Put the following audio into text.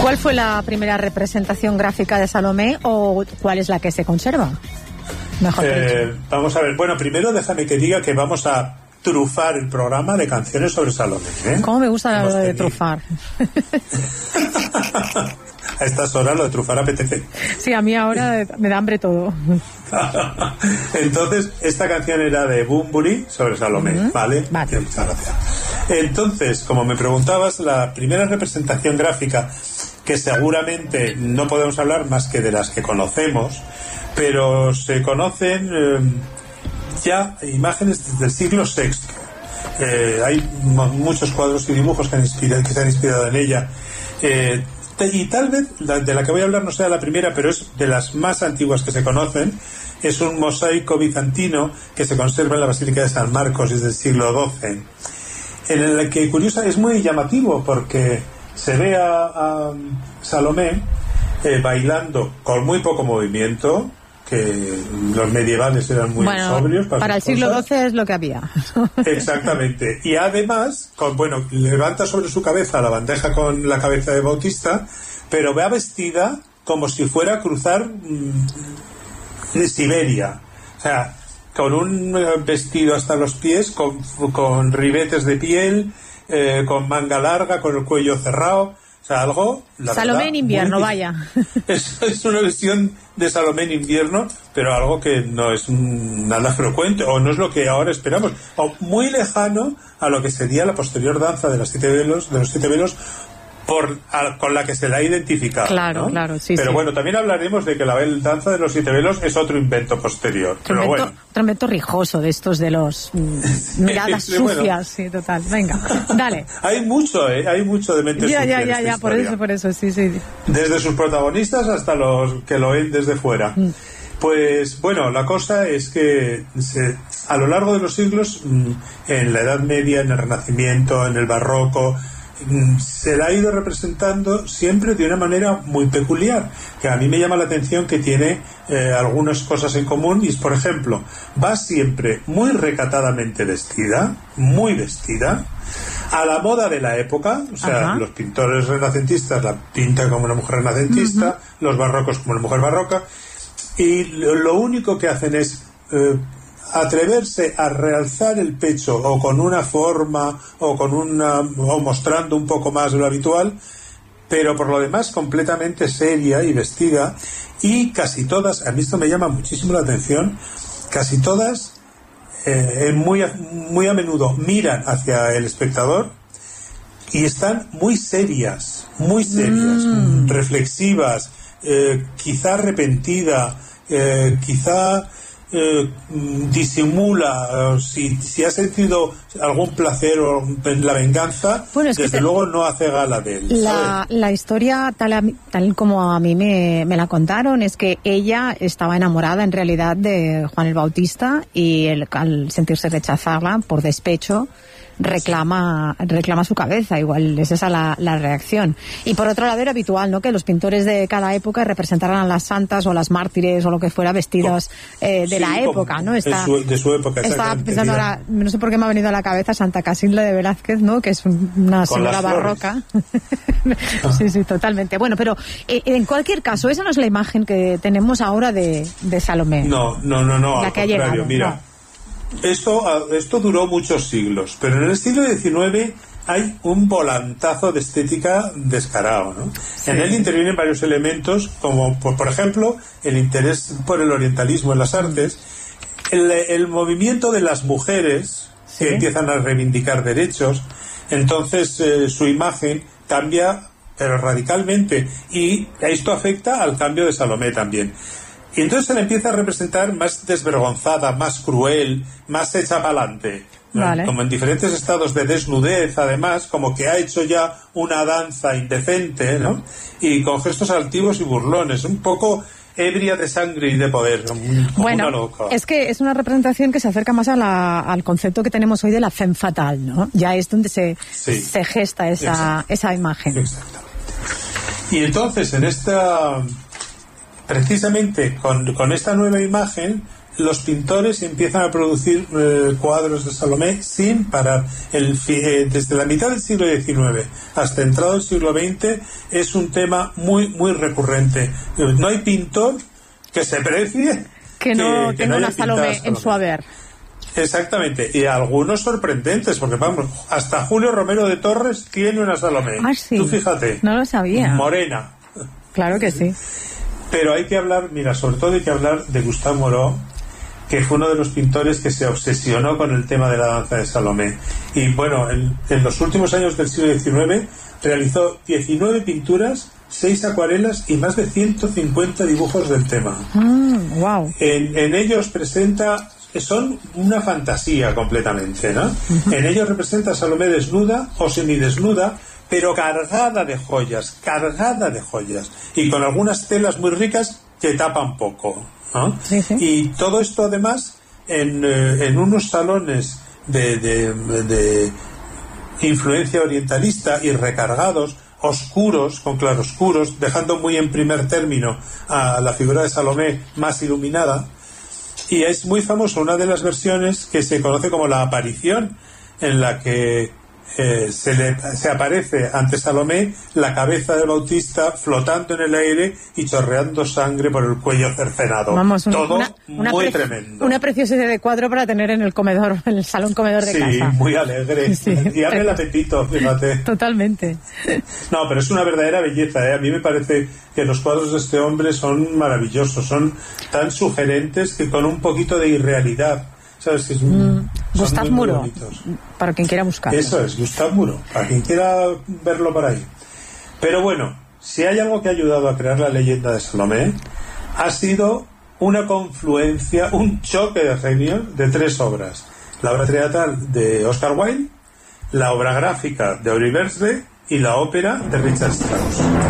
¿Cuál fue la primera representación gráfica de Salomé o cuál es la que se conserva? Mejor vamos a ver. Bueno, primero déjame que diga que vamos a trufar el programa de canciones sobre Salomé. ¿Cómo me gusta lo de trufar? A estas horas lo de trufar apetece. Sí, a mí ahora me da hambre todo. Entonces, esta canción era de Bunbury sobre Salomé, ¿vale? Muchas gracias. Entonces, como me preguntabas, la primera representación gráfica, que seguramente no podemos hablar más que de las que conocemos, pero se conocen ya imágenes desde el siglo VI. Hay muchos cuadros y dibujos que se han inspirado en ella. Y tal vez de la que voy a hablar no sea la primera, pero es de las más antiguas que se conocen. Es un mosaico bizantino que se conserva en la Basílica de San Marcos desde el siglo XII, en el que curiosa es muy llamativo porque se ve a Salomé bailando con muy poco movimiento, que los medievales eran muy sobrios para el siglo XII es lo que había. Exactamente. Y además, levanta sobre su cabeza la bandeja con la cabeza de Bautista, pero va vestida como si fuera a cruzar Siberia. O sea, con un vestido hasta los pies, con ribetes de piel, con manga larga, con el cuello cerrado. O sea, algo... Salomé en invierno, vaya. Es una versión de Salomé en invierno, pero algo que no es nada frecuente, o no es lo que ahora esperamos, o muy lejano a lo que sería la posterior danza de los siete velos, con la que se la ha identificado. Claro, ¿no? Claro, sí. Pero sí. bueno, también hablaremos de que la danza de los siete velos es otro invento posterior. Pero bueno. Otro invento rijoso de estos de los miradas sucias, sí, total. Venga, dale. Hay mucho de mente sucia. Ya, por eso, sí. Desde sus protagonistas hasta los que lo ven desde fuera. Pues bueno, la cosa es que a lo largo de los siglos, en la Edad Media, en el Renacimiento, en el Barroco, se la ha ido representando siempre de una manera muy peculiar, que a mí me llama la atención, que tiene algunas cosas en común. Y por ejemplo, va siempre muy recatadamente vestida, a la moda de la época. O sea, los pintores renacentistas la pintan como una mujer renacentista, los barrocos como una mujer barroca, y lo único que hacen es atreverse a realzar el pecho, o con una forma, o mostrando un poco más de lo habitual, pero por lo demás completamente seria y vestida. Y casi todas, a mí esto me llama muchísimo la atención, casi todas muy a menudo miran hacia el espectador y están muy serias, reflexivas, quizá arrepentida, quizá disimula, si ha sentido algún placer o la venganza, desde luego no hace gala de él. La historia, tal como a mí me la contaron, es que ella estaba enamorada en realidad de Juan el Bautista, y al sentirse rechazarla por despecho reclama su cabeza. Igual es esa la reacción. Y por otro lado, era habitual, ¿no?, que los pintores de cada época representaran a las santas o las mártires o lo que fuera vestidas de la época, ¿no? De su época. Estaba pensando ahora, no sé por qué me ha venido a la cabeza Santa Casilda de Velázquez, ¿no?, que es una señora barroca. Sí, totalmente. Bueno, pero en cualquier caso, esa no es la imagen que tenemos ahora de Salomé. No, la que ha llegado. Mira, no. Esto duró muchos siglos, pero en el siglo XIX hay un volantazo de estética descarado, ¿no? Sí. En él intervienen varios elementos, como por ejemplo el interés por el orientalismo en las artes, el movimiento de las mujeres, ¿sí?, que empiezan a reivindicar derechos. Entonces su imagen cambia, pero radicalmente, y esto afecta al cambio de Salomé también. Y entonces se le empieza a representar más desvergonzada, más cruel, más hecha para adelante. Vale. Como en diferentes estados de desnudez, además, como que ha hecho ya una danza indecente, ¿no? Y con gestos altivos y burlones, un poco ebria de sangre y de poder. Bueno, una loca. Es que es una representación que se acerca más al concepto que tenemos hoy de la femme fatale, ¿no? Ya es donde se gesta esa imagen. Exactamente. Y entonces, precisamente con esta nueva imagen, los pintores empiezan a producir cuadros de Salomé sin parar. Desde la mitad del siglo XIX hasta entrado el siglo XX es un tema muy, muy recurrente. No hay pintor que se precie que no tenga una Salomé en su haber. Exactamente, y algunos sorprendentes, porque vamos, hasta Julio Romero de Torres tiene una Salomé. Ah, sí. Tú fíjate. No lo sabía. Morena. Claro que sí. Pero hay que hablar, mira, sobre todo hay que hablar de Gustave Moreau, que fue uno de los pintores que se obsesionó con el tema de la danza de Salomé. Y bueno, en los últimos años del siglo XIX realizó 19 pinturas, 6 acuarelas y más de 150 dibujos del tema. Wow. En ellos presenta, son una fantasía completamente, ¿no? Uh-huh. En ellos representa a Salomé desnuda o semidesnuda, pero cargada de joyas, y con algunas telas muy ricas que tapan poco, ¿no? Sí, sí. Y todo esto además en unos salones de influencia orientalista y recargados, oscuros, con claroscuros, dejando muy en primer término a la figura de Salomé más iluminada. Y es muy famoso una de las versiones que se conoce como la aparición, en la que se aparece ante Salomé la cabeza del Bautista flotando en el aire y chorreando sangre por el cuello cercenado. Vamos, todo muy tremendo. Una preciosidad de cuadro para tener en el comedor, en el salón comedor de casa. Sí, muy alegre. Sí. Y abre el apetito, fíjate. Totalmente. No, pero es una verdadera belleza, ¿eh? A mí me parece que los cuadros de este hombre son maravillosos, son tan sugerentes que con un poquito de irrealidad. ¿Sabes? Que Gustave Moreau, para quien quiera buscarlo. Eso es, Gustave Moreau, para quien quiera verlo por ahí. Pero bueno, si hay algo que ha ayudado a crear la leyenda de Salomé, ha sido una confluencia, un choque de genios de 3 obras: la obra teatral de Oscar Wilde, la obra gráfica de Henri Bergerac y la ópera de Richard Strauss.